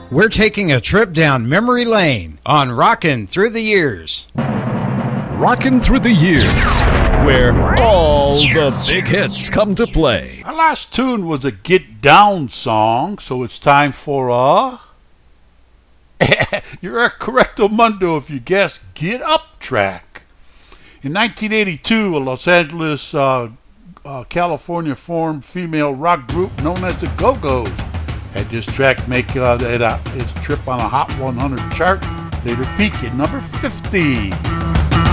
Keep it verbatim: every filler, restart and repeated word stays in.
We're taking a trip down memory lane on Rockin' Through the Years. Rockin' Through the Years, where all the big hits come to play. Our last tune was a Get Down song, so it's time for a... You're a correcto mundo if you guess Get Up track. In nineteen eighty-two, a Los Angeles, uh, uh, California formed female rock group known as the Go-Go's had this track make uh, it, uh, its trip on a Hot one hundred chart, later peak at number fifty.